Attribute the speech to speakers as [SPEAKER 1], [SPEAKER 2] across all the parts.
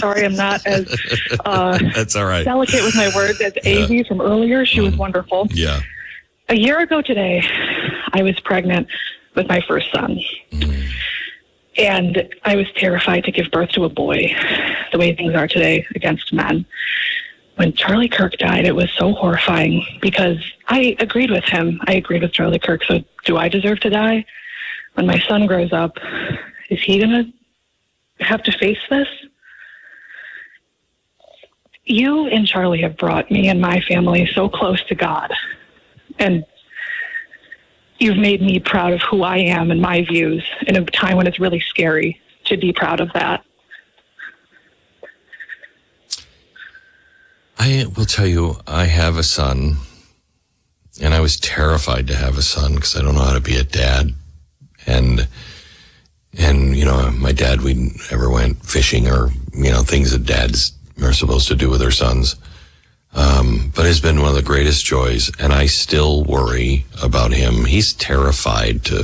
[SPEAKER 1] sorry I'm not as
[SPEAKER 2] that's all right.
[SPEAKER 1] delicate with my words as Amy from earlier. She was wonderful.
[SPEAKER 2] Yeah.
[SPEAKER 1] A year ago today, I was pregnant with my first son. And I was terrified to give birth to a boy, the way things are today against men. When Charlie Kirk died, it was so horrifying because I agreed with him. I agreed with Charlie Kirk. So do I deserve to die? When my son grows up, is he going to have to face this? You and Charlie have brought me and my family so close to God. And you've made me proud of who I am and my views in a time when it's really scary to be proud of that.
[SPEAKER 2] I will tell you, I have a son, and I was terrified to have a son because I don't know how to be a dad. And my dad, we never went fishing or, things that dads are supposed to do with their sons. But it's been one of the greatest joys, and I still worry about him. He's terrified to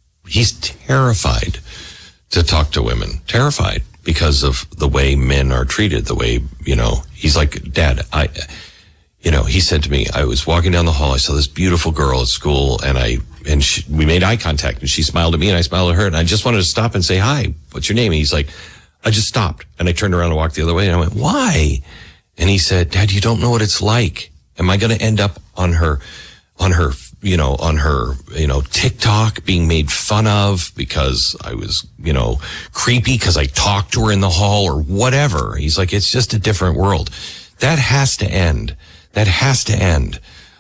[SPEAKER 2] talk to women. Terrified because of the way men are treated, the way, he's like, Dad, he said to me, I was walking down the hall, I saw this beautiful girl at school, and we made eye contact, and she smiled at me, and I smiled at her, and I just wanted to stop and say, hi, what's your name? And he's like, I just stopped, and I turned around and walked the other way, and I went, why? And he said, Dad, you don't know what it's like. Am I going to end up on her TikTok being made fun of because I was, creepy because I talked to her in the hall or whatever? He's like, it's just a different world. That has to end. That has to end.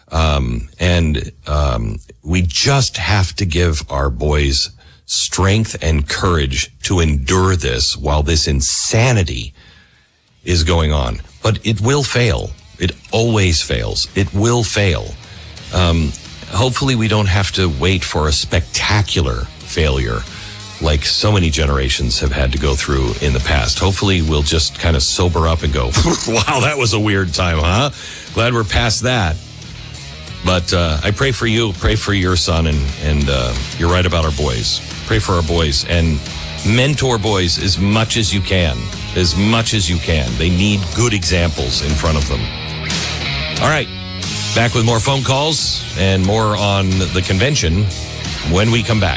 [SPEAKER 2] We just have to give our boys strength and courage to endure this while this insanity is going on. But it will fail. It always fails. It will fail. Hopefully we don't have to wait for a spectacular failure like so many generations have had to go through in the past. Hopefully we'll just kind of sober up and go, wow, that was a weird time, huh? Glad we're past that. But I pray for you, pray for your son, and you're right about our boys. Pray for our boys and mentor boys as much as you can. As much as you can. They need good examples in front of them. All right. Back with more phone calls and more on the convention when we come back.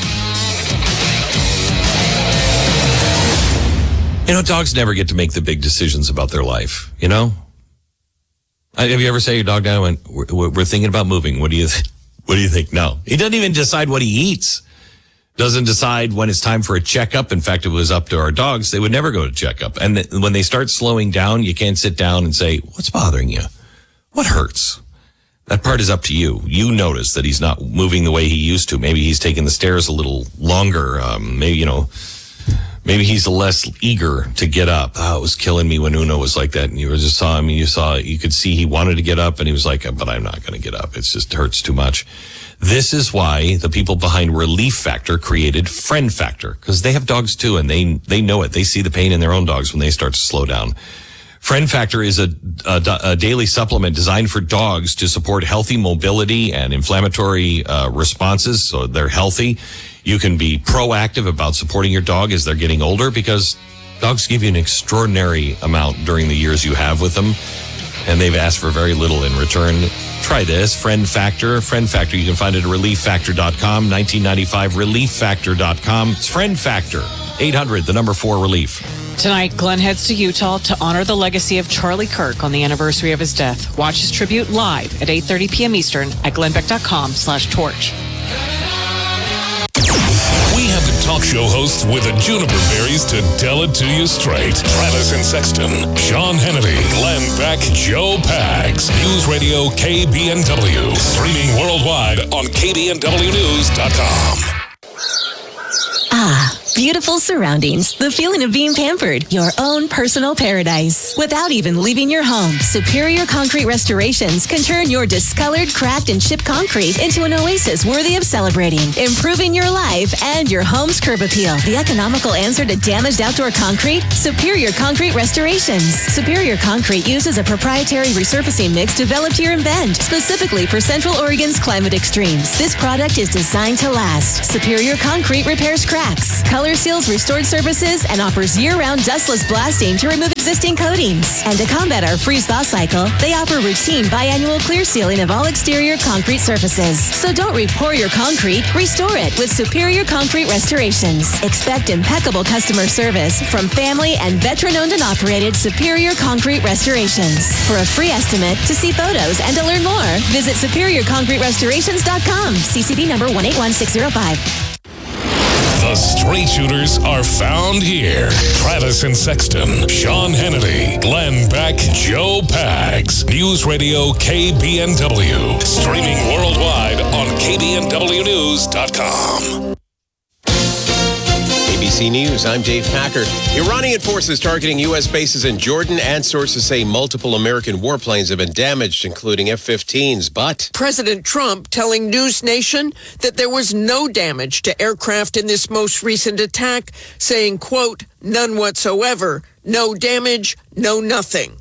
[SPEAKER 2] Dogs never get to make the big decisions about their life, Have you ever sat your dog down and went, we're thinking about moving. What do you think? No. He doesn't even decide what he eats. Doesn't decide when it's time for a checkup. In fact, if it was up to our dogs, they would never go to checkup. And when they start slowing down, you can't sit down and say, what's bothering you? What hurts? That part is up to you. You notice that he's not moving the way he used to. Maybe he's taking the stairs a little longer. Maybe he's less eager to get up. Oh, it was killing me when Uno was like that. And you just saw him, and you could see he wanted to get up, and he was like, but I'm not going to get up. It just hurts too much. This is why the people behind Relief Factor created Friend Factor, because they have dogs too, and they know it. They see the pain in their own dogs when they start to slow down. Friend Factor is a daily supplement designed for dogs to support healthy mobility and inflammatory responses, so they're healthy. You can be proactive about supporting your dog as they're getting older, because dogs give you an extraordinary amount during the years you have with them, and they've asked for very little in return. Try this, Friend Factor. Friend Factor, you can find it at relieffactor.com, 1995, relieffactor.com. It's Friend Factor, 800, the number 4, relief.
[SPEAKER 3] Tonight, Glenn heads to Utah to honor the legacy of Charlie Kirk on the anniversary of his death. Watch his tribute live at 8:30 p.m. Eastern at glennbeck.com/torch.
[SPEAKER 4] We have the talk show hosts with the juniper berries to tell it to you straight. Travis and Sexton, Sean Hannity, Glenn Beck, Joe Pags. News Radio KBNW. Streaming worldwide on KBNWnews.com.
[SPEAKER 5] Ah, beautiful surroundings. The feeling of being pampered. Your own personal paradise. Without even leaving your home, Superior Concrete Restorations can turn your discolored, cracked, and chipped concrete into an oasis worthy of celebrating, improving your life and your home's curb appeal. The economical answer to damaged outdoor concrete? Superior Concrete Restorations. Superior Concrete uses a proprietary resurfacing mix developed here in Bend, specifically for Central Oregon's climate extremes. This product is designed to last. Superior Concrete repairs cracks, color Color Seals Restored Surfaces and offers year-round dustless blasting to remove existing coatings. And to combat our freeze-thaw cycle, they offer routine biannual clear sealing of all exterior concrete surfaces. So don't re-pour your concrete, restore it with Superior Concrete Restorations. Expect impeccable customer service from family and veteran-owned and operated Superior Concrete Restorations. For a free estimate, to see photos, and to learn more, visit SuperiorConcreteRestorations.com. CCB number 181605.
[SPEAKER 4] The straight shooters are found here. Travis and Sexton, Sean Hannity, Glenn Beck, Joe Pags. News Radio KBNW. Streaming worldwide on KBNWnews.com.
[SPEAKER 6] ABC News, I'm Dave Packer. Iranian forces targeting U.S. bases in Jordan, and sources say multiple American warplanes have been damaged, including F-15s, but
[SPEAKER 7] President Trump telling News Nation that there was no damage to aircraft in this most recent attack, saying, quote, none whatsoever, no damage, no nothing.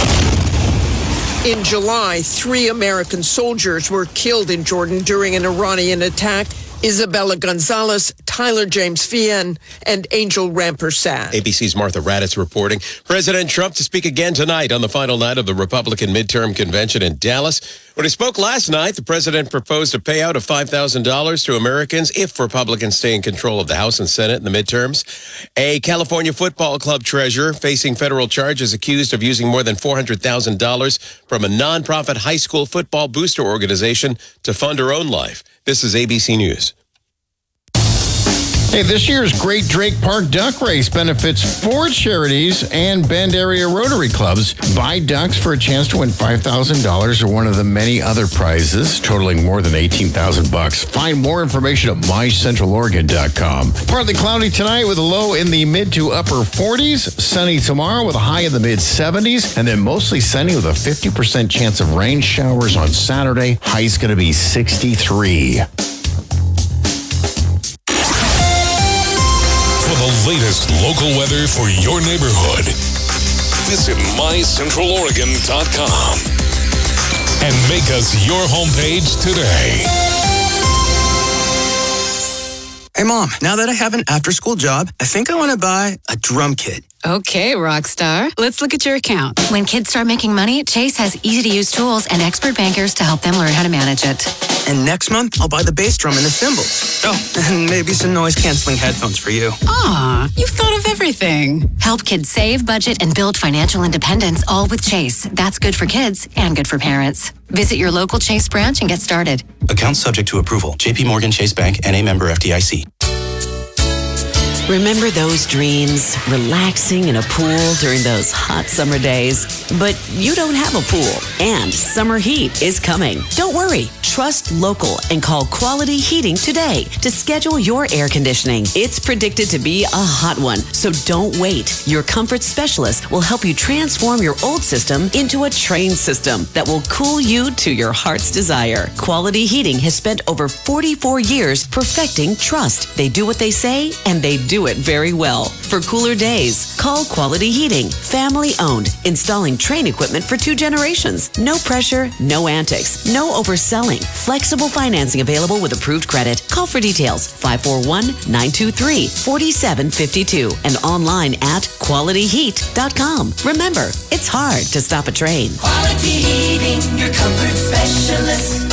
[SPEAKER 7] In July, 3 American soldiers were killed in Jordan during an Iranian attack. Isabella Gonzalez, Tyler James Fien, and Angel Rampersad.
[SPEAKER 6] ABC's Martha Raddatz reporting. President Trump to speak again tonight on the final night of the Republican midterm convention in Dallas. When he spoke last night, the president proposed a payout of $5,000 to Americans if Republicans stay in control of the House and Senate in the midterms. A California Football Club treasurer facing federal charges accused of using more than $400,000 from a nonprofit high school football booster organization to fund her own life. This is ABC News.
[SPEAKER 8] Hey, this year's Great Drake Park Duck Race benefits 4 charities and Bend Area Rotary Clubs. Buy ducks for a chance to win $5,000 or one of the many other prizes, totaling more than $18,000. Find more information at mycentraloregon.com. Partly cloudy tonight with a low in the mid to upper 40s. Sunny tomorrow with a high in the mid 70s. And then mostly sunny with a 50% chance of rain showers on Saturday. High's going to be 63.
[SPEAKER 4] For the latest local weather for your neighborhood, visit mycentraloregon.com and make us your homepage today.
[SPEAKER 9] Hey, Mom, now that I have an after-school job, I think I want to buy a drum kit.
[SPEAKER 10] Okay, Rockstar. Let's look at your account.
[SPEAKER 11] When kids start making money, Chase has easy-to-use tools and expert bankers to help them learn how to manage it.
[SPEAKER 9] And next month, I'll buy the bass drum and the cymbals. Oh, and maybe some noise-canceling headphones for you.
[SPEAKER 10] Aw, you've thought of everything.
[SPEAKER 11] Help kids save, budget, and build financial independence, all with Chase. That's good for kids and good for parents. Visit your local Chase branch and get started.
[SPEAKER 12] Account subject to approval. J.P. Morgan Chase Bank, N.A. member FDIC.
[SPEAKER 13] Remember those dreams? Relaxing in a pool during those hot summer days? But you don't have a pool, and summer heat is coming. Don't worry. Trust local and call Quality Heating today to schedule your air conditioning. It's predicted to be a hot one, so don't wait. Your comfort specialist will help you transform your old system into a trained system that will cool you to your heart's desire. Quality Heating has spent over 44 years perfecting trust. They do what they say, and they do it very well. For cooler days, call Quality Heating. Family owned, installing Trane equipment for 2 generations. No pressure, no antics, no overselling. Flexible financing available with approved credit. Call for details 541-923-4752 and online at qualityheat.com. Remember, it's hard to stop a train.
[SPEAKER 14] Quality Heating, your comfort specialist.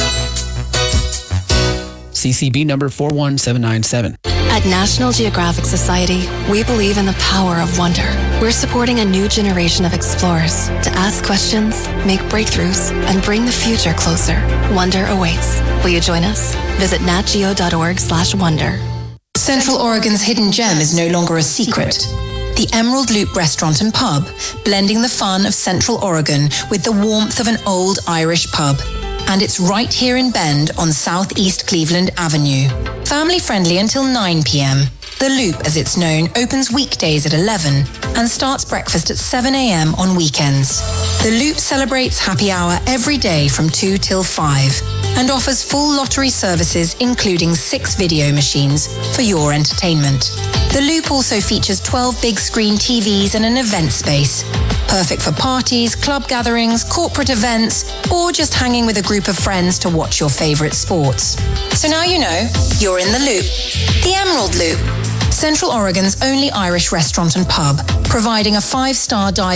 [SPEAKER 15] CCB number 41797.
[SPEAKER 16] At National Geographic Society, we believe in the power of wonder. We're supporting a new generation of explorers to ask questions, make breakthroughs, and bring the future closer. Wonder awaits. Will you join us? Visit natgeo.org/wonder.
[SPEAKER 17] Central Oregon's hidden gem is no longer a secret. The Emerald Loop Restaurant and Pub, blending the fun of Central Oregon with the warmth of an old Irish pub. And it's right here in Bend on Southeast Cleveland Avenue. Family friendly until 9 p.m. The Loop, as it's known, opens weekdays at 11 and starts breakfast at 7 a.m. on weekends. The Loop celebrates happy hour every day from 2 till 5 and offers full lottery services, including 6 video machines for your entertainment. The Loop also features 12 big screen TVs and an event space. Perfect for parties, club gatherings, corporate events, or just hanging with a group of friends to watch your favorite sports. So now you know, you're in the Loop. The Emerald Loop. Central Oregon's only Irish restaurant and pub, providing a 5-star dive